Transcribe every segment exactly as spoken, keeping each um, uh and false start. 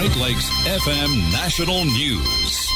Great Lakes F M National News.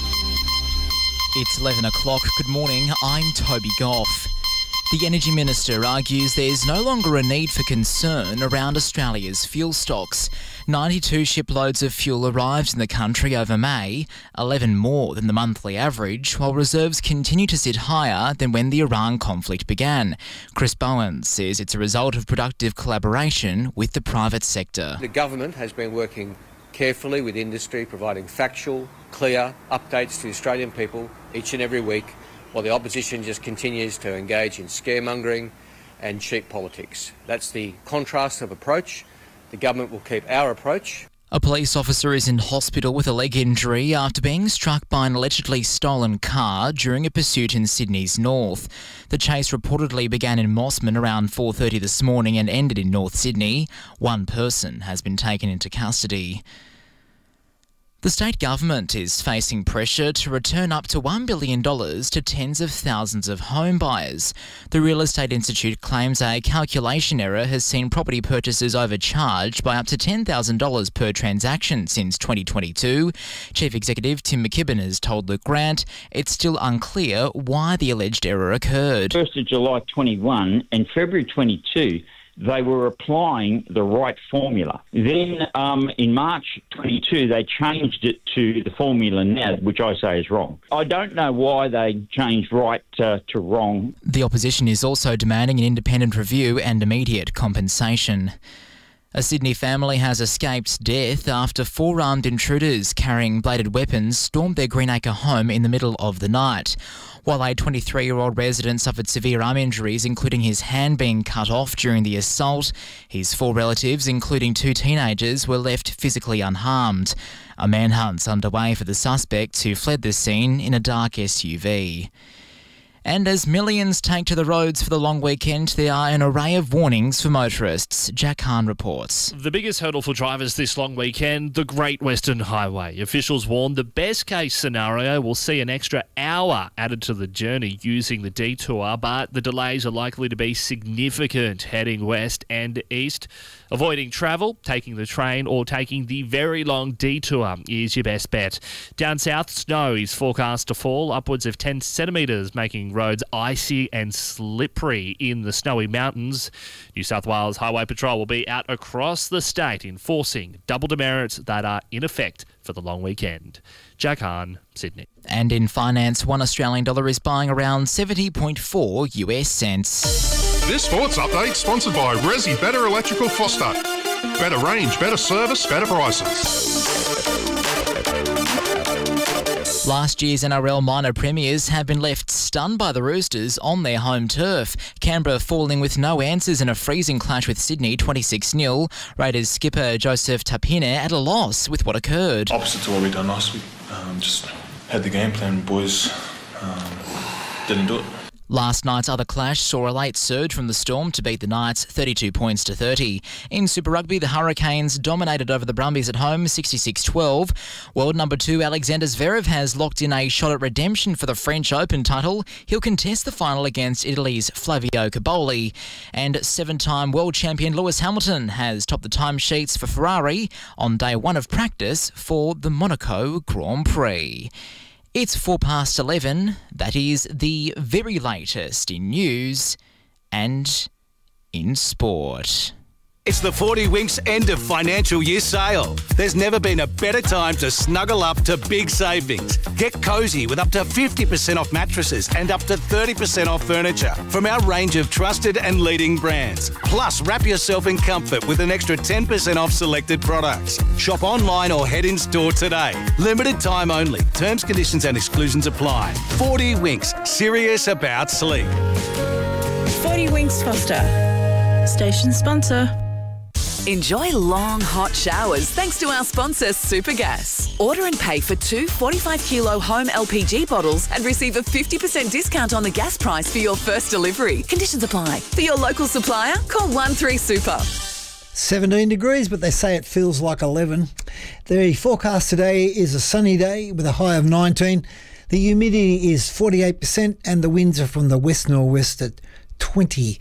It's eleven o'clock. Good morning. I'm Toby Goff. The Energy Minister argues there's no longer a need for concern around Australia's fuel stocks. ninety-two shiploads of fuel arrived in the country over May, eleven more than the monthly average, while reserves continue to sit higher than when the Iran conflict began. Chris Bowen says it's a result of productive collaboration with the private sector. The government has been working carefully with industry, providing factual, clear updates to the Australian people each and every week, while the opposition just continues to engage in scaremongering and cheap politics. That's the contrast of approach. The government will keep our approach. A police officer is in hospital with a leg injury after being struck by an allegedly stolen car during a pursuit in Sydney's north. The chase reportedly began in Mossman around four thirty this morning and ended in North Sydney. One person has been taken into custody. The state government is facing pressure to return up to one billion dollars to tens of thousands of home buyers. The Real Estate Institute claims a calculation error has seen property purchases overcharged by up to ten thousand dollars per transaction since twenty twenty-two. Chief Executive Tim McKibben has told Luke Grant it's still unclear why the alleged error occurred. first of July twenty-one and February twenty-two, they were applying the right formula. Then um, in March twenty-two, they changed it to the formula now, which I say is wrong. I don't know why they changed right uh, to wrong. The opposition is also demanding an independent review and immediate compensation. A Sydney family has escaped death after four armed intruders carrying bladed weapons stormed their Greenacre home in the middle of the night. While a twenty-three-year-old resident suffered severe arm injuries, including his hand being cut off during the assault, his four relatives, including two teenagers, were left physically unharmed. A manhunt's underway for the suspects who fled the scene in a dark S U V. And as millions take to the roads for the long weekend, there are an array of warnings for motorists. Jack Hahn reports. The biggest hurdle for drivers this long weekend, the Great Western Highway. Officials warn the best case scenario will see an extra hour added to the journey using the detour, but the delays are likely to be significant heading west and east. Avoiding travel, taking the train or taking the very long detour is your best bet. Down south, snow is forecast to fall upwards of ten centimetres, making roads icy and slippery in the snowy mountains. New South Wales Highway Patrol will be out across the state enforcing double demerits that are in effect for the long weekend. Jack Hahn, Sydney. And in finance, one Australian dollar is buying around seventy point four U S cents. This sports update sponsored by Resi Better Electrical Foster. Better range, better service, better prices. Last year's N R L minor premiers have been left stunned by the Roosters on their home turf. Canberra falling with no answers in a freezing clash with Sydney, twenty-six nil. Raiders skipper Joseph Tapine at a loss with what occurred. Opposite to what we've done last week. Um, just had the game plan, boys um, didn't do it. Last night's other clash saw a late surge from the Storm to beat the Knights thirty-two points to thirty. In Super Rugby, the Hurricanes dominated over the Brumbies at home sixty-six twelve. World number two Alexander Zverev has locked in a shot at redemption for the French Open title. He'll contest the final against Italy's Flavio Caboli. And seven-time world champion Lewis Hamilton has topped the timesheets for Ferrari on day one of practice for the Monaco Grand Prix. It's four past eleven. That is the very latest in news and in sport. It's the forty Winks end of financial year sale. There's never been a better time to snuggle up to big savings. Get cosy with up to fifty percent off mattresses and up to thirty percent off furniture from our range of trusted and leading brands. Plus, wrap yourself in comfort with an extra ten percent off selected products. Shop online or head in store today. Limited time only. Terms, conditions and exclusions apply. forty Winks. Serious about sleep. forty Winks Foster. Station sponsor. Enjoy long, hot showers thanks to our sponsor, Supergas. Order and pay for two forty-five kilo home L P G bottles and receive a fifty percent discount on the gas price for your first delivery. Conditions apply. For your local supplier, call one three super. seventeen degrees, but they say it feels like eleven. The forecast today is a sunny day with a high of nineteen. The humidity is forty-eight percent and the winds are from the west-northwest at twenty.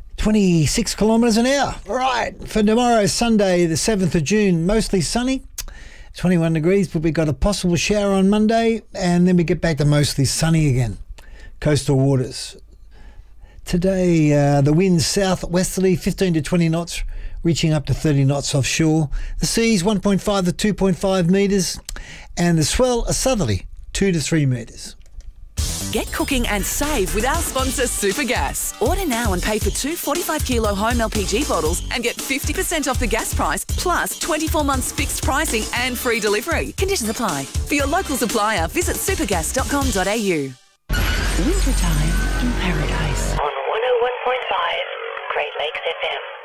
twenty-six kilometres an hour. All right, for tomorrow, Sunday, the seventh of June, mostly sunny. twenty-one degrees, but we've got a possible shower on Monday, and then we get back to mostly sunny again. Coastal waters. Today, uh, the winds southwesterly, fifteen to twenty knots, reaching up to thirty knots offshore. The seas, one point five to two point five metres, and the swell, a southerly, two to three metres. Get cooking and save with our sponsor Supergas. Order now and pay for two forty-five kilo home L P G bottles and get fifty percent off the gas price, plus twenty-four months fixed pricing and free delivery. Conditions apply. For your local supplier, visit supergas dot com dot a u. Wintertime in paradise. On one oh one point five, Great Lakes F M.